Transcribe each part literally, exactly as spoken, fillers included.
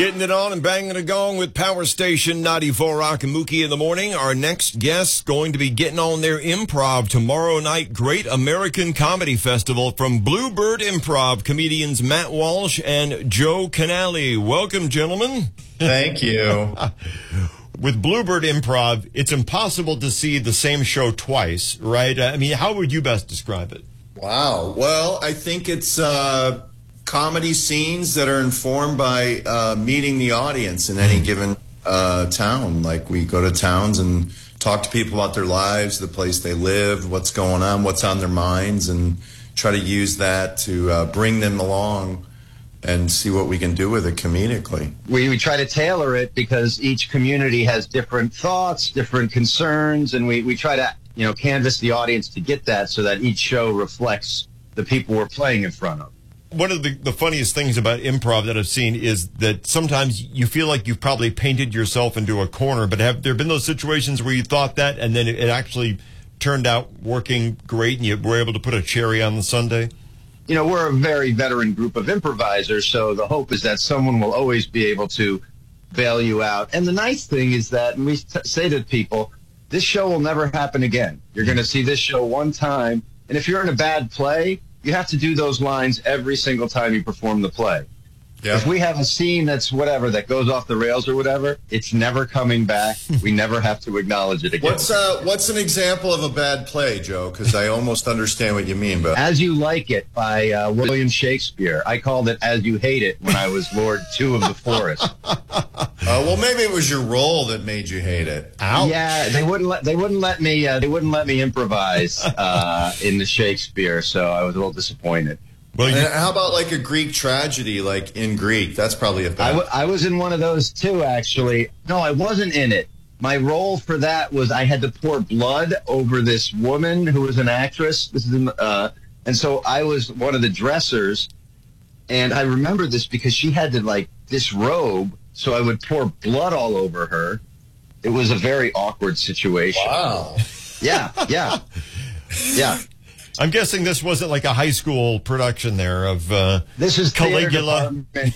Getting it on and banging a gong with Power Station ninety-four Rock and Mookie in the morning. Our next guest going to be getting on their improv tomorrow night. Great American Comedy Festival from Bluebird Improv. Comedians Matt Walsh and Joe Canale. Welcome, gentlemen. Thank you. With Bluebird Improv, it's impossible to see the same show twice, right? I mean, how would you best describe it? Wow. Well, I think it's uh, comedy scenes that are informed by uh, meeting the audience in any given uh, town. Like, we go to towns and talk to people about their lives, the place they live, what's going on, what's on their minds, and try to use that to uh, bring them along and see what we can do with it comedically. We, we try to tailor it because each community has different thoughts, different concerns, and we, we try to, you know, canvas the audience to get that so that each show reflects the people we're playing in front of. One of the, the funniest things about improv that I've seen is that sometimes you feel like you've probably painted yourself into a corner, but have there been those situations where you thought that and then it, it actually turned out working great and you were able to put a cherry on the sundae? You know, we're a very veteran group of improvisers, so the hope is that someone will always be able to bail you out. And the nice thing is that, and we t- say to people, this show will never happen again. You're going to see this show one time, and if you're in a bad play, you have to do those lines every single time you perform the play. Yeah. If we have a scene that's whatever, that goes off the rails or whatever, it's never coming back. We never have to acknowledge it again. What's uh, what's an example of a bad play, Joe? Because I almost understand what you mean. But As You Like It by uh, William Shakespeare. I called it As You Hate It when I was Lord Two of the Forest. Uh, well, maybe it was your role that made you hate it. Ouch. Yeah, they wouldn't let they wouldn't let me uh, they wouldn't let me improvise uh, in the Shakespeare, so I was a little disappointed. Well, you, and how about like a Greek tragedy, like in Greek? That's probably a bad. I, w- I was in one of those too, actually. No, I wasn't in it. My role for that was I had to pour blood over this woman who was an actress. This is, in, uh, and so I was one of the dressers, and I remember this because she had to like disrobe, so I would pour blood all over her. It was a very awkward situation. Wow. Yeah, yeah, yeah. I'm guessing this wasn't like a high school production there of uh, this is Caligula.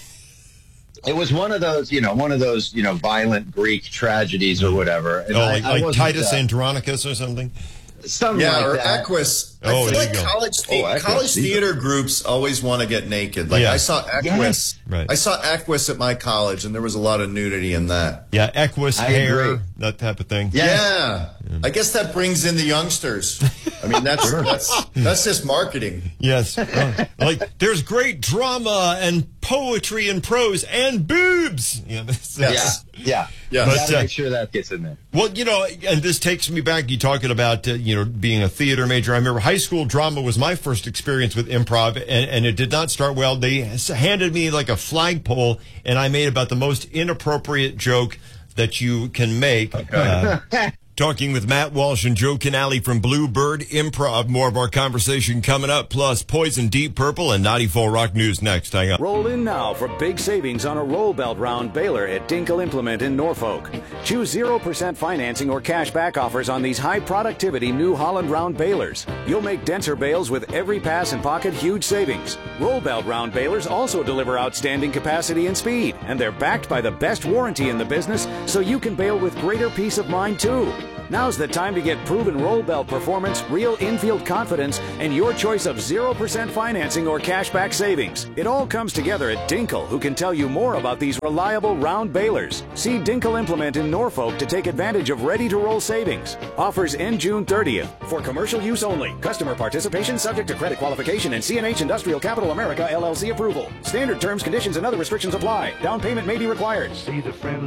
It was one of those, you know, one of those, you know, violent Greek tragedies or whatever. And oh, I, like, I like Titus uh, Andronicus or something? Something yeah, like or that. Equus. I oh, feel like go. college, the- oh, college theater groups always want to get naked. Like yeah. I saw Equus. Yes. Right. I saw Equus at my college, and there was a lot of nudity in that. Yeah, Equus I hair, agree. that type of thing. Yeah. yeah. I guess that brings in the youngsters. I mean, that's that's that's just marketing. Yes. Uh, like, there's great drama and poetry and prose and boobs. Yeah. That's, Yes. Yeah. Yeah. Yeah. But, But, uh, uh, make sure that gets in there. Well, you know, and this takes me back. You talking about, uh, you know, being a theater major. I remember high school drama was my first experience with improv, and, and it did not start well. They handed me like a flagpole, and I made about the most inappropriate joke that you can make. Okay. Uh, Talking with Matt Walsh and Joe Canale from Bluebird Improv. More of our conversation coming up, plus Poison, Deep Purple, and ninety-four Rock News next. Hang on. Roll in now for big savings on a roll belt round baler at Dinkle Implement in Norfolk. Choose zero percent financing or cash back offers on these high productivity New Holland round balers. You'll make denser bales with every pass and pocket huge savings. Roll belt round balers also deliver outstanding capacity and speed, and they're backed by the best warranty in the business, so you can bale with greater peace of mind too. Now's the time to get proven roll belt performance, real infield confidence, and your choice of zero percent financing or cashback savings. It all comes together at Dinkle, who can tell you more about these reliable round balers. See Dinkle Implement in Norfolk to take advantage of ready-to-roll savings. Offers end June thirtieth. For commercial use only. Customer participation subject to credit qualification and C and H Industrial Capital America L L C approval. Standard terms, conditions, and other restrictions apply. Down payment may be required. See the friendly